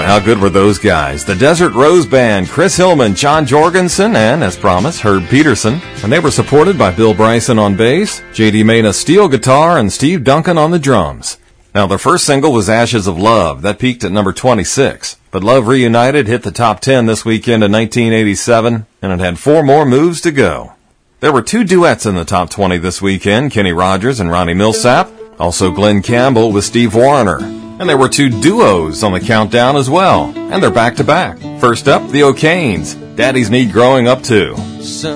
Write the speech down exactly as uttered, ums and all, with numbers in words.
how good were those guys? The Desert Rose Band, Chris Hillman, John Jorgensen, and, as promised, Herb Peterson. And they were supported by Bill Bryson on bass, J D Mayna steel guitar, and Steve Duncan on the drums. Now, their first single was Ashes of Love. That peaked at number twenty-six. But Love Reunited hit the top ten this weekend in nineteen eighty-seven, and it had four more moves to go. There were two duets in the top twenty this weekend, Kenny Rogers and Ronnie Millsap. Also Glenn Campbell with Steve Wariner. And there were two duos on the countdown as well, and they're back-to-back. First up, the O'Kanes, Daddies Need Growing Up Too. Son,